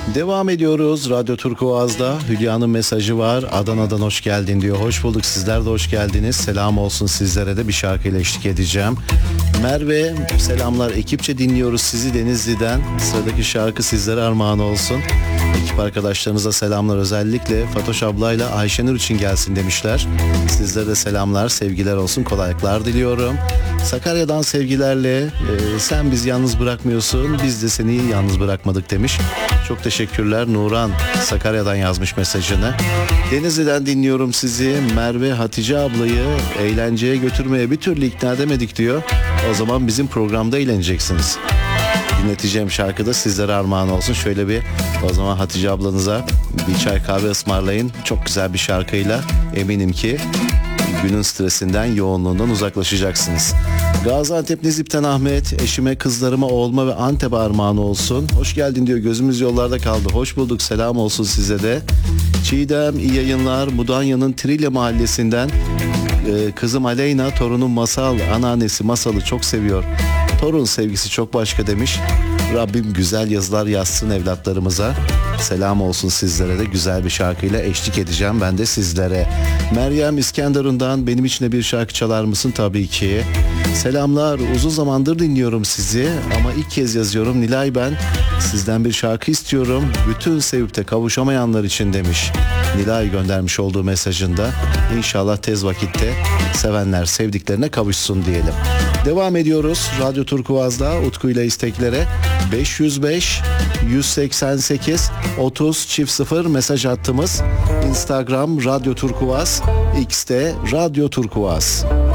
Devam ediyoruz. Radyo Turkuaz'da Hülya'nın mesajı var. Adana'dan hoş geldin diyor. Hoş bulduk. Sizler de hoş geldiniz. Selam olsun sizlere de, bir şarkıyla eşlik edeceğim. Merve, selamlar. Ekipçe dinliyoruz sizi Denizli'den. Sıradaki şarkı sizlere armağan olsun. Ekip arkadaşlarınıza selamlar. Özellikle Fatoş ablayla Ayşenur için gelsin demişler. Sizlere de selamlar, sevgiler olsun. Kolaylıklar diliyorum. Sakarya'dan sevgilerle sen bizi yalnız bırakmıyorsun, biz de seni yalnız bırakmadık demiş. Çok teşekkürler. Nuran Sakarya'dan yazmış mesajını. Denizli'den dinliyorum sizi. Merve, Hatice ablayı eğlenceye götürmeye bir türlü ikna edemedik diyor. O zaman bizim programda eğleneceksiniz. Dinleteceğim şarkı da sizlere armağan olsun. Şöyle bir, o zaman Hatice ablanıza bir çay kahve ısmarlayın. Çok güzel bir şarkıyla eminim ki günün stresinden, yoğunluğundan uzaklaşacaksınız. Gaziantep Nizip'ten Ahmet, eşime, kızlarıma, oğluma ve Antep'e armağanı olsun. Hoş geldin diyor. Gözümüz yollarda kaldı. Hoş bulduk. Selam olsun size de. Çiğdem, iyi yayınlar. Mudanya'nın Trilye mahallesinden kızım Aleyna, torunum Masal, anneannesi Masal'ı çok seviyor. Torun sevgisi çok başka demiş. Rabbim güzel yazılar yazsın evlatlarımıza. Selam olsun sizlere de, güzel bir şarkıyla eşlik edeceğim ben de sizlere. Meryem İskenderun'dan benim için de bir şarkı çalar mısın? Tabii ki. Selamlar, uzun zamandır dinliyorum sizi ama ilk kez yazıyorum. Nilay ben, sizden bir şarkı istiyorum. Bütün sevip de kavuşamayanlar için demiş. Nilay göndermiş olduğu mesajında. İnşallah tez vakitte sevenler sevdiklerine kavuşsun diyelim. Devam ediyoruz Radyo Turkuaz'da Utku ile isteklere. 505 188 30 0 mesaj hattımız. Instagram Radyo Turkuaz, X'te Radyo Turkuaz.